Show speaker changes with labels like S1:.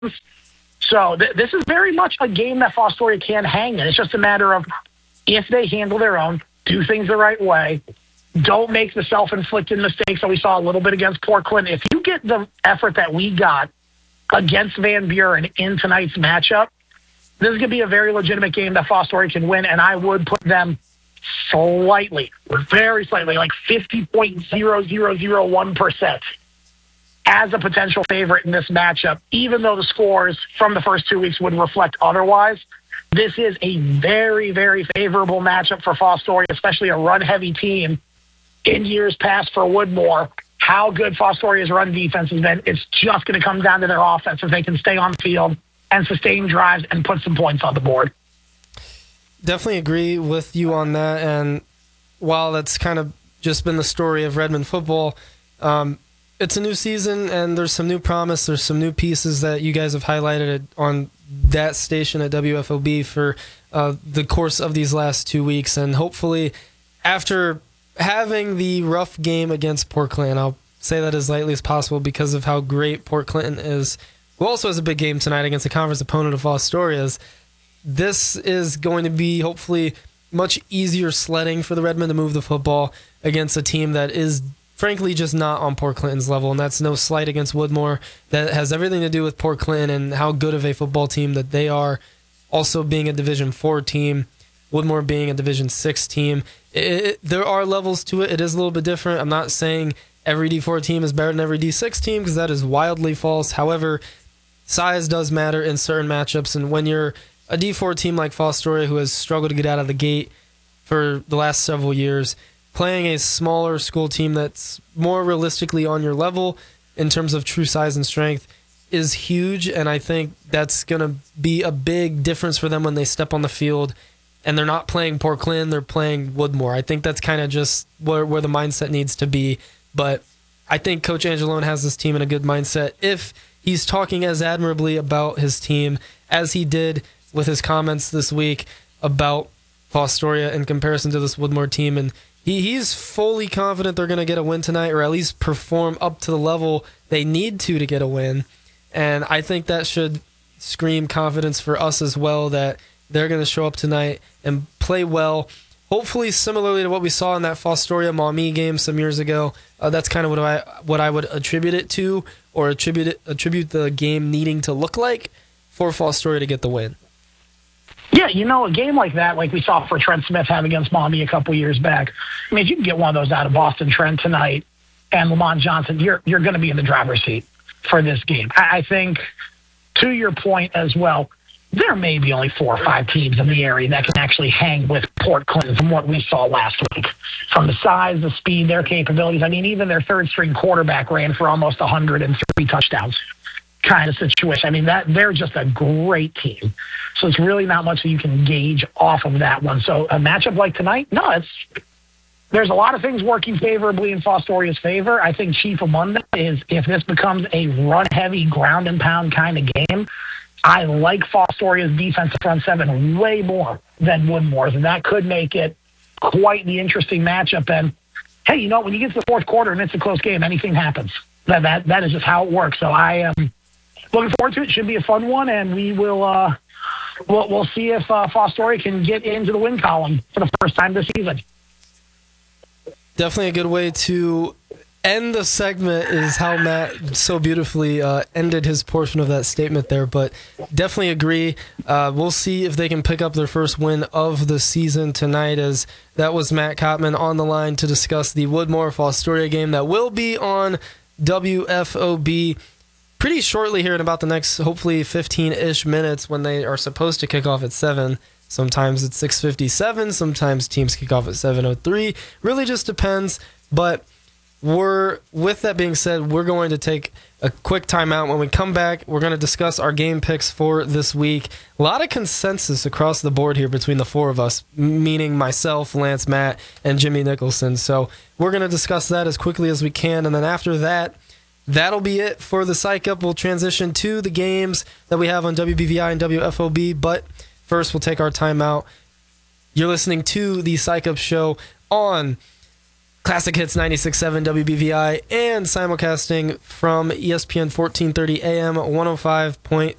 S1: So this is very much a game that Fostoria can hang in. It's just a matter of if they handle their own, do things the right way, don't make the self-inflicted mistakes that we saw a little bit against Port Clinton. If you get the effort that we got against Van Buren in tonight's matchup, this is going to be a very legitimate game that Fostoria can win, and I would put them slightly, very slightly, like 50.0001% as a potential favorite in this matchup, even though the scores from the first 2 weeks would reflect otherwise. This is a very, very favorable matchup for Fostoria, especially a run-heavy team in years past for Woodmore. How good Fostoria's run defense has been, it's just going to come down to their offense if they can stay on the field and sustain drives and put some points on the board.
S2: Definitely agree with you on that, and while that's kind of just been the story of Redmond football, it's a new season, and there's some new promise. There's some new pieces that you guys have highlighted on that station at WFOB for the course of these last 2 weeks. And hopefully, after having the rough game against Port Clinton, I'll say that as lightly as possible because of how great Port Clinton is, who also has a big game tonight against a conference opponent of Fostoria's. This is going to be hopefully much easier sledding for the Redmond to move the football against a team that is frankly just not on Port Clinton's level, and that's no slight against Woodmore. That has everything to do with Port Clinton and how good of a football team that they are, also being a Division IV team, Woodmore being a Division VI team. There are levels to it. It is a little bit different. I'm not saying every D4 team is better than every D6 team because that is wildly false. However, size does matter in certain matchups, and when you're a D4 team like Fostoria, who has struggled to get out of the gate for the last several years, playing a smaller school team that's more realistically on your level in terms of true size and strength is huge, and I think that's going to be a big difference for them when they step on the field, and they're not playing Port Clinton, they're playing Woodmore. I think that's kind of just where the mindset needs to be, but I think Coach Angelone has this team in a good mindset if he's talking as admirably about his team as he did with his comments this week about Fostoria in comparison to this Woodmore team. And he's fully confident they're going to get a win tonight, or at least perform up to the level they need to get a win. And I think that should scream confidence for us as well, that they're going to show up tonight and play well. Hopefully similarly to what we saw in that Fostoria Maumee game some years ago. That's kind of what I would attribute it to, or attribute the game needing to look like for Fostoria to get the win.
S1: Yeah, a game like that, like we saw for Trent Smith have against Maumee a couple years back. I mean, if you can get one of those out of Boston Trent tonight and Lamont Johnson, you're going to be in the driver's seat for this game. I think, to your point as well, there may be only 4 or 5 teams in the area that can actually hang with Port Clinton from what we saw last week. From the size, the speed, their capabilities. I mean, even their third-string quarterback ran for almost 103 touchdowns. Kind of situation. I mean, they're just a great team. So it's really not much that you can gauge off of that one. So a matchup like tonight, there's a lot of things working favorably in Fostoria's favor. I think chief among them is if this becomes a run-heavy, ground-and-pound kind of game, I like Fostoria's defensive front seven way more than Woodmore's, and that could make it quite the interesting matchup. And, hey, when you get to the fourth quarter and it's a close game, anything happens. That is just how it works. So I am looking forward to it. Should be a fun one, and we will we'll see if Fostoria can get into the win column for the first time this season.
S2: Definitely a good way to end the segment is how Matt so beautifully ended his portion of that statement there, but definitely agree. We'll see if they can pick up their first win of the season tonight, as that was Matt Kottman on the line to discuss the Woodmore-Fostoria game that will be on WFOB pretty shortly here in about the next, hopefully, 15-ish minutes when they are supposed to kick off at 7. Sometimes it's 6:57. Sometimes teams kick off at 7:03. Really just depends. But with that being said, we're going to take a quick timeout. When we come back, we're going to discuss our game picks for this week. A lot of consensus across the board here between the four of us, meaning myself, Lance, Matt, and Jimmy Nicholson. So we're going to discuss that as quickly as we can. And then after that, that'll be it for the Psych Up. We'll transition to the games that we have on WBVI and WFOB. But first, we'll take our timeout. You're listening to the Psych Up Show on Classic Hits 96.7 WBVI and simulcasting from ESPN 1430 AM 105.7